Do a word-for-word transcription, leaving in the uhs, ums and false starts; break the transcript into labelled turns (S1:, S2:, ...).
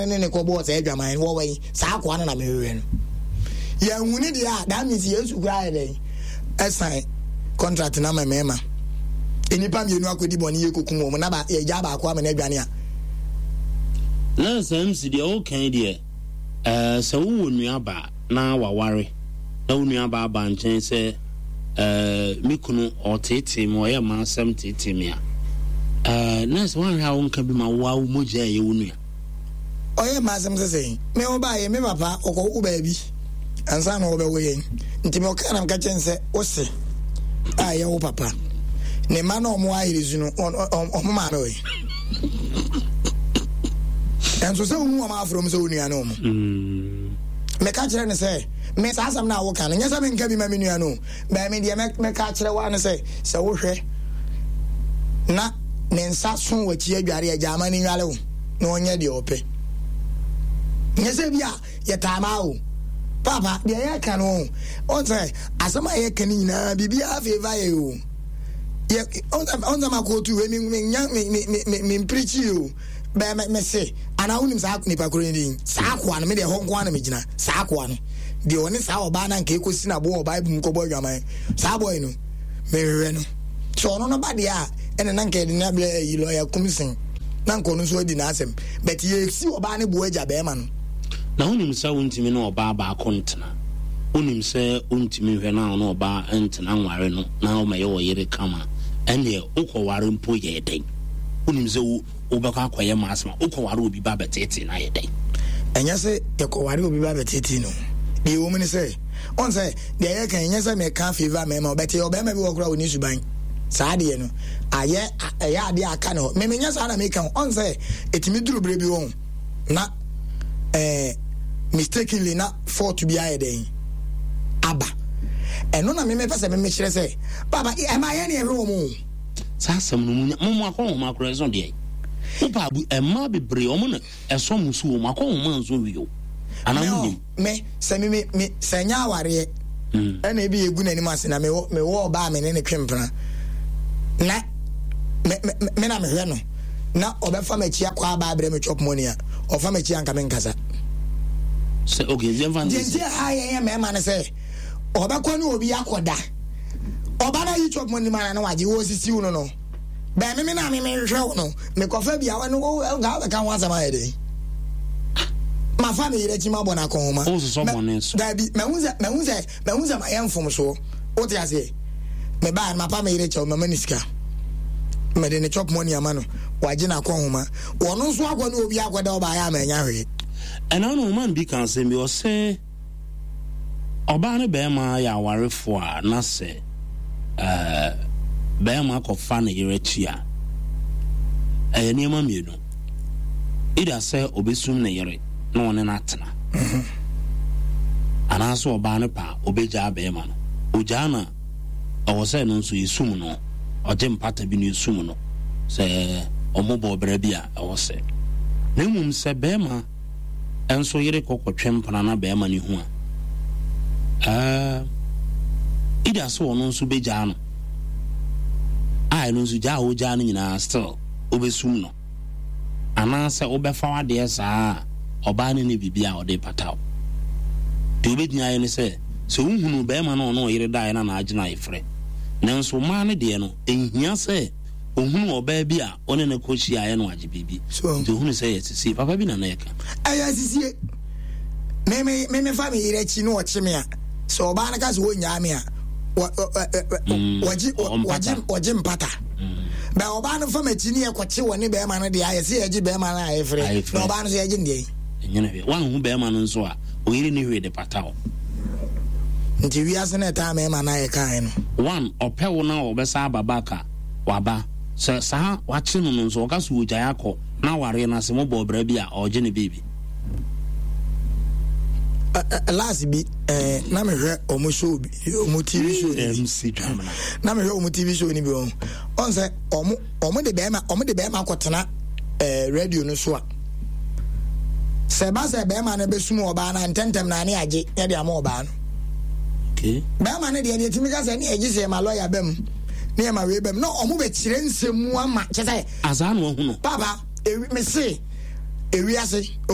S1: ne ne ko bo say adwaman wo wen saa kwa na me hwe no ye huni dia that means Yesu kura dey assign contract na ma mema enipa mienu akodi boni ye kokum mo na ba ye ja ba kwa me na adwane a
S2: na samsi dia o kan dia eh se wo nua ba na waware na wo nua ba ba nchen se eh mikunu otete mo ye ma asem tete me a eh na se wan ha wo nka bi ma wa wo moja ye wo nua
S1: oye ma asem se se me o ba ye me papa okọ wo ba bi ansa na wo be wo ye nti me o kana nka chense o se a ye wo papa ne ma na o mo ahirizu no o mo ma me we enso se wo ma afro mo se wo nua no mo
S2: mm
S1: me ka kire ne se me sa asam na wo kan nya se me nka bi ma me nua no ba me de me ka kire wa ne se se wo hwe na ne nsa so wachi adware ya jama ni nwale wo na onye de ope nya se bia ye tama wo papa de ya kan wo on say asama ye kan ni na bibia favor ye wo ye on on ma ko tu we mi nya mi mi mi preach you ba me se ana unim sa nipa koro ni sa akwa no me de ho nko na me gina sa akwa no de oni sa oba na nka ekosi na bo bible nko bo dwaman sa boy no me hwe no so no no ba de a ene na nka de na bla yi lawyer kumsin na nko no so di na asem but ye si oba ne bo agya be ma no
S2: na unim sa untimi no oba ba kontena unim se untimi hwe na no oba entena nware no na o maye wo yire kama ene ukoware mpo ye den unim se obeka akoye masma ukoware obi ba betete na ye den
S1: enya se ekoware obi ba betete no the woman say on say the air can enya se me kan favor me ma beti obema bi wokura oni suban saa de no aye aye ade aka no me menya saa na me kan on say etimi duru bre bi won na eh mistakenly na for to be aye den aba eno na me me pese me me kire say baba e ma ye na e hwe mo
S2: saa sam no mu mo akọ mo akọ so de upa bu e ma bebre o mo na eso musu o mo akọ mo manzo wi o ana mu
S1: me se me me se nya aware ena bi egu na ni ma se na me me wo ba me ne ne twempra na me me na me hwe no na obefa machi akwa ba abre me chop money a ofa machi anka me nkasa
S2: se okay je van
S1: je je ha ye me ma ne se obekọ ni obi akoda oba na yi chop money ma na waje wo sisi wo no ba me me na me me hwe no me kofa bia wa no ga ba kan wa sama ye de ma fa me yire chima bona ko homa
S2: o so bonne so
S1: da bi me hunza me hunza me hunza ma yan fom so o ti ase me ba ma pa me yire chaw mama niska me de ne chop money ama no waje na ko homa wono so agwa no obi agwa da oba ya ma nya hwe
S2: ena no man bi kan se mi o se oba ne be ma ya warefo a na se eh be ma ko fa ne yire chi a eh ni ma mienu ida se obesum ne yire no one na atena mhm ana so oba ne pa obeja be ma no ojana owo se no nso yesum no oje mpata bi no yesum no se omobo bra bi a owo se na mum se be ma enso yire kokotwe mpana na be ma ne hu a ah ida so ono nso beja no ai no nso ja o ja no nyina still obesum no ana se obefa wade saa oba ne ne bibia ode pataw de obednya ye ne se so unhunu be ma no no yire dai na na agina ifre nanso ma ne de no enhia se ohunu oba bi a one ne kochi aye no age bibi de ohunu se yesisi papa bi na na yeka
S1: aya sisi me me me me fa me yire chi no oche me a so oba na ka so wonya me a waji waji waji mpata ba oba no fa ma chi ne ekoche woni be ma no de aye se yagi be ma na aye fre na oba no so yagi ndie
S2: nyene be wan hu be ma no nso a o yire ne hwe de pataw
S1: nti wi ase na ta me ma na aye kan no
S2: one opewo na obesa babaka waba sa sa wachi no nso ka so oja yakọ na ware na se mo bo bra bi a oje ne baby
S1: last bi eh na me hwe omo show bi omo T V show
S2: M C drama
S1: na me hwe omo T V show ni bi on on say omo omo de be ma omo de be ma kwotena eh radio no so a se ba se be ma na be sumu oba na ntentem na ne age ya de ama oba no
S2: okay
S1: be ma na de ne timi ka se ne age se ma lawyer bem ne ma we bem no omo be kire nsemu ama che say
S2: azan wo hu no
S1: baba e me se e wi ase